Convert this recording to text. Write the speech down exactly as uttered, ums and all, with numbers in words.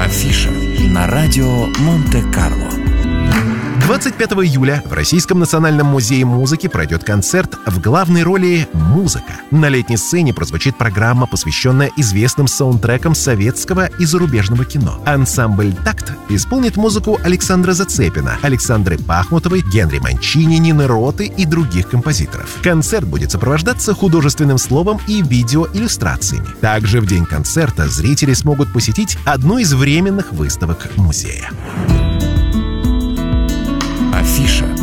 Афиша на радио Монте-Карло. двадцать пятого июля в Российском национальном музее музыки пройдет концерт в главной роли «Музыка». На летней сцене прозвучит программа, посвященная известным саундтрекам советского и зарубежного кино. Ансамбль «Такт» исполнит музыку Александра Зацепина, Александры Пахмутовой, Генри Манчини, Нины Роты и других композиторов. Концерт будет сопровождаться художественным словом и видеоиллюстрациями. Также в день концерта зрители смогут посетить одну из временных выставок музея. Афиша